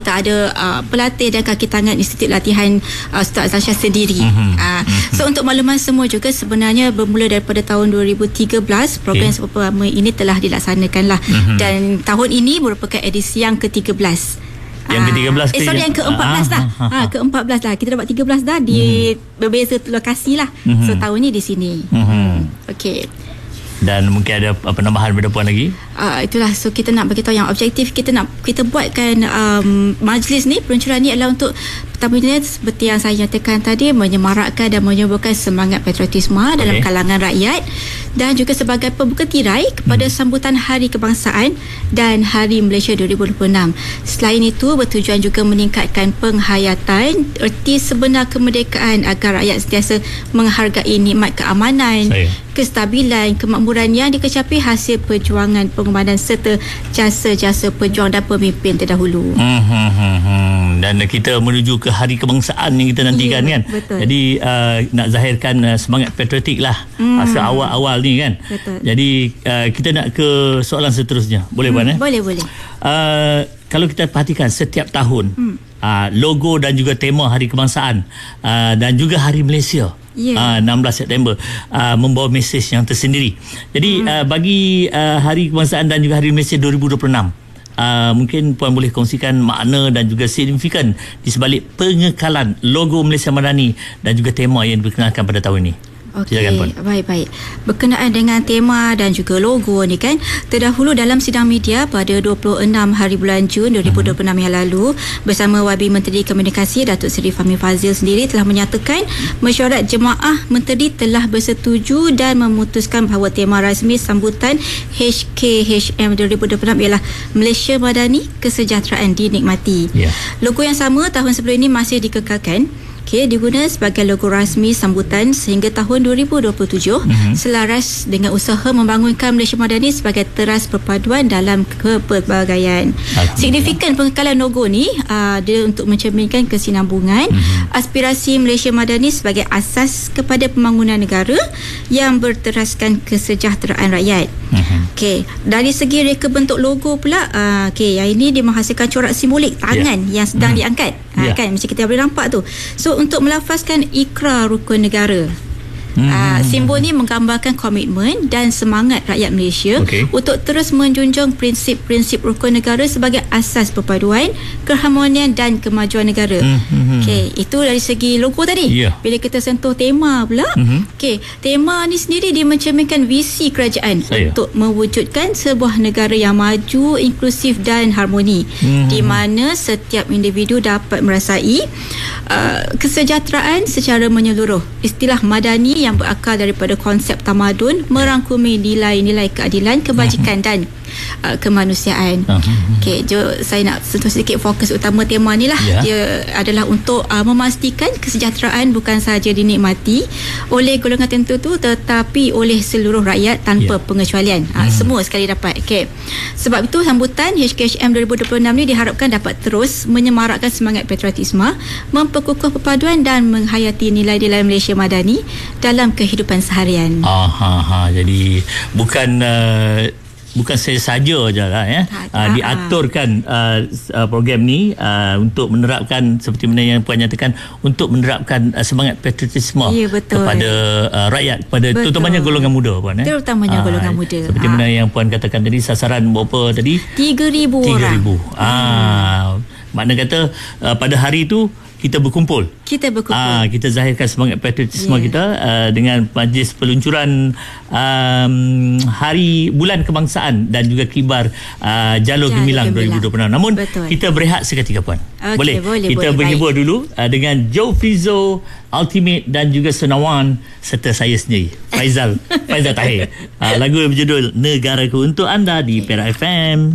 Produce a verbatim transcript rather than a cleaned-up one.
Tak ada uh, pelatih dan kaki tangan Institut Latihan uh, Ustaz Azhar sendiri. Mm-hmm. Uh, so untuk makluman semua juga, sebenarnya bermula daripada tahun dua ribu tiga belas program okay. pertama ini telah dilaksanakan lah. Mm-hmm. Dan tahun ini merupakan edisi yang ke tiga belas. Yang ke tiga belas eh, sorry, yang ke empat belas dah. Ha, ke empat belas dah. Kita dapat tiga belas dah di mm-hmm. berbeza lokasi lah. Mm-hmm. So tahun ni di sini. Mm-hmm. Okey. Dan mungkin ada penambahan pada puan lagi? Uh, itulah, so kita nak beritahu yang objektif kita nak kita buatkan um, majlis ni, peluncuran ni adalah untuk pertamanya seperti yang saya nyatakan tadi, menyemarakkan dan menyuburkan semangat patriotisme okay. dalam kalangan rakyat, dan juga sebagai pembuka tirai kepada hmm. sambutan Hari Kebangsaan dan Hari Malaysia dua ribu dua puluh enam. Selain itu, bertujuan juga meningkatkan penghayatan erti sebenar kemerdekaan agar rakyat sentiasa menghargai nikmat keamanan, saya. kestabilan, kemakmuran yang dikecapi hasil perjuangan pengorbanan serta jasa-jasa pejuang dan pemimpin terdahulu. Hmm, hmm, hmm, hmm. Dan kita menuju ke Hari Kebangsaan yang kita nantikan, ya, kan. Betul. Jadi uh, nak zahirkan uh, semangat patriotik lah hmm. masa awal-awal ni, kan. Betul. Jadi uh, kita nak ke soalan seterusnya. Boleh, hmm. Puan? Eh? Boleh, boleh. Uh, kalau kita perhatikan setiap tahun hmm. uh, logo dan juga tema Hari Kebangsaan uh, dan juga Hari Malaysia yeah. uh, enam belas September uh, membawa mesej yang tersendiri. Jadi hmm. uh, bagi uh, Hari Kebangsaan dan juga Hari Malaysia dua ribu dua puluh enam, Uh, mungkin puan boleh kongsikan makna dan juga signifikan di sebalik pengekalan logo Malaysia Madani dan juga tema yang diperkenalkan pada tahun ini. Okey, baik-baik. Berkenaan dengan tema dan juga logo ni, kan, terdahulu dalam sidang media pada dua puluh enam hari bulan Jun dua ribu dua puluh enam yang lalu, bersama Wabi Menteri Komunikasi Datuk Seri Fahmi Fadzil sendiri telah menyatakan mesyuarat jemaah menteri telah bersetuju dan memutuskan bahawa tema rasmi sambutan H K H M dua ribu dua puluh enam ialah Malaysia Madani, Kesejahteraan Dinikmati. Yeah. Logo yang sama tahun sebelum ini masih dikekalkan. Okay, diguna sebagai logo rasmi sambutan sehingga tahun dua ribu dua puluh tujuh, mm-hmm. selaras dengan usaha membangunkan Malaysia Madani sebagai teras perpaduan dalam kepelbagaian. Signifikan pengekalan logo ni uh, dia untuk mencerminkan kesinambungan mm-hmm. aspirasi Malaysia Madani sebagai asas kepada pembangunan negara yang berteraskan kesejahteraan rakyat. Mm-hmm. Okey, dari segi reka bentuk logo pula, uh, okey, yang ini dia menghasilkan corak simbolik tangan yeah. yang sedang mm-hmm. diangkat. Yeah. Ha, kan, macam kita boleh nampak tu. So untuk melafazkan ikrar rukun negara. Hmm. Uh, simbol ni menggambarkan komitmen dan semangat rakyat Malaysia okay. untuk terus menjunjung prinsip-prinsip rukun negara sebagai asas perpaduan, keharmonian dan kemajuan negara. Hmm. Okey, itu dari segi logo tadi. Yeah. Bila kita sentuh tema pula, hmm. okey, tema ni sendiri dia mencerminkan visi kerajaan Saya. untuk mewujudkan sebuah negara yang maju, inklusif dan harmoni, hmm. di mana setiap individu dapat merasai uh, kesejahteraan secara menyeluruh. Istilah Madani yang berakal daripada konsep tamadun merangkumi nilai-nilai keadilan, kebajikan dan uh, kemanusiaan. Okey, jom saya nak sentuh sedikit fokus utama tema ni lah. Yeah. Dia adalah untuk uh, memastikan kesejahteraan bukan sahaja dinikmati oleh golongan tertentu tetapi oleh seluruh rakyat tanpa yeah. pengecualian. Uh, mm. Semua sekali dapat. Okey. Sebab itu sambutan H K H M dua ribu dua puluh enam ni diharapkan dapat terus menyemarakkan semangat patriotisme, memperkukuh perpaduan dan menghayati nilai-nilai Malaysia Madani dalam kehidupan seharian. Aha, ha, jadi bukan uh, bukan saja-saja je lah, ya. Uh, diaturkan uh, uh, program ni uh, untuk menerapkan seperti mana yang puan nyatakan, untuk menerapkan uh, semangat patriotisme ya, kepada uh, rakyat, kepada betul. terutamanya golongan muda, puan, eh. Terutamanya uh, golongan muda. Seperti ha. mana yang puan katakan tadi, sasaran berapa tadi? tiga ribu orang. tiga ribu. Ah, hmm. makna kata uh, pada hari itu kita berkumpul. Kita berkumpul. Ah, kita zahirkan semangat patriotisme yeah. kita uh, dengan majlis peluncuran um, Hari Bulan Kebangsaan dan juga kibar uh, Jalur, Jalur Gemilang, Gemilang dua ribu dua puluh enam. Namun betul. kita berehat seketika, puan. Okay, boleh? boleh. Kita boleh, berhibur baik. dulu uh, dengan Joe Fizo, Ultimate dan juga Senawan serta saya sendiri, Faizal Faizal Tahir. Uh, lagu yang berjudul Negaraku untuk anda di Perak F M.